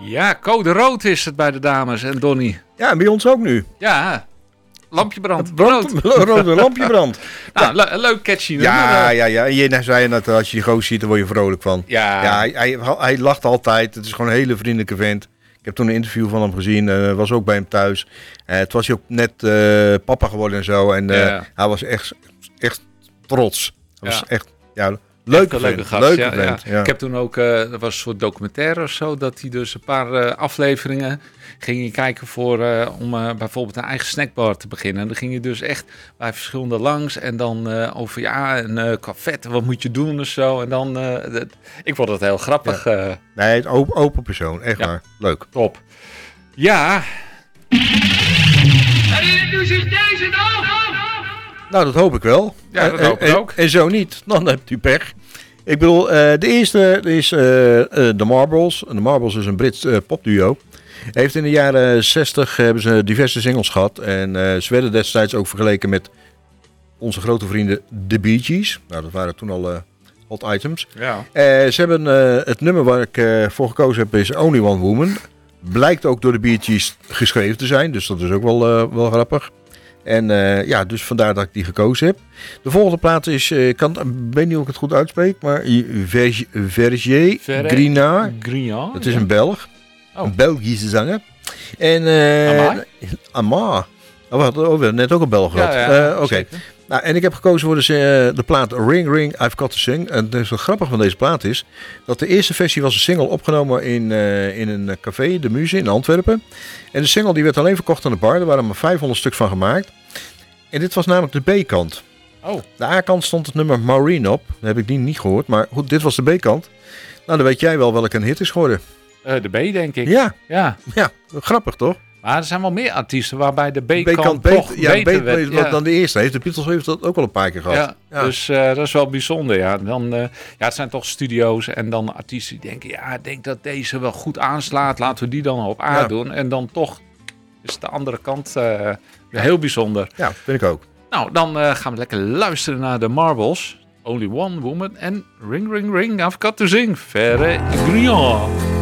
Ja, code rood is het bij de dames en Donnie. Ja, en bij ons ook nu. Ja, lampje brandt. Rood lampje brandt. Nou, leuk catchy nummer. Ja. Je zei net, als je die goos ziet, dan word je vrolijk van. Ja. Hij lacht altijd. Het is gewoon een hele vriendelijke vent. Ik heb toen een interview van hem gezien. Was ook bij hem thuis. Het was hij ook net papa geworden en zo. En hij was echt trots. Hij was echt... Ja, leuke gast. Vent. Ja. Ik heb toen ook, er was een soort documentaire of zo, dat hij dus een paar afleveringen ging kijken om bijvoorbeeld een eigen snackbar te beginnen. En dan ging je dus echt bij verschillende langs en dan over qua vet, wat moet je doen of zo. En dan, ik vond het heel grappig. Ja. Nee, het open persoon, echt waar. Leuk. Top. Ja. Herinnert u zich deze nog? Nou, dat hoop ik wel. Ja, dat hoop ik ook. En zo niet, dan hebt u pech. Ik bedoel, de eerste is The Marbles. The Marbles is een Brits popduo. Heeft in de jaren 60 hebben ze diverse singles gehad. En ze werden destijds ook vergeleken met onze grote vrienden The Bee Gees. Nou, dat waren toen al hot items. Ja. Ze hebben het nummer waar ik voor gekozen heb is Only One Woman. Blijkt ook door de Bee Gees geschreven te zijn. Dus dat is ook wel grappig. En dus vandaar dat ik die gekozen heb. De volgende plaat is, ik weet niet of ik het goed uitspreek, maar Vergier Grinard. Dat is een Belg. Oh. Een Belgische zanger. En Amar. We hadden net ook een Belg gehad. Ja, Oké. Nou, en ik heb gekozen voor de plaat Ring Ring I've Got To Sing. En het grappige van deze plaat is dat de eerste versie was een single opgenomen in een café, de Muze in Antwerpen. En de single die werd alleen verkocht aan de bar. Er waren maar 500 stuk van gemaakt. En dit was namelijk de B-kant. Oh. De A-kant stond het nummer Maureen op. Dat heb ik niet gehoord. Maar goed, dit was de B-kant. Nou, dan weet jij wel welke een hit is geworden. De B, denk ik. Ja, grappig toch? Maar er zijn wel meer artiesten waarbij de B-kant toch beter werd. Dan de eerste heeft. De Beatles heeft dat ook wel een paar keer gehad. Ja. Dus dat is wel bijzonder. Ja. Dan, het zijn toch studio's en dan artiesten die denken... Ja, ik denk dat deze wel goed aanslaat. Laten we die dan op A doen. En dan toch is de andere kant heel bijzonder. Ja, vind ik ook. Nou, dan gaan we lekker luisteren naar de Marbles. Only One Woman en Ring Ring Ring I've Got To Sing. Verre Grillon.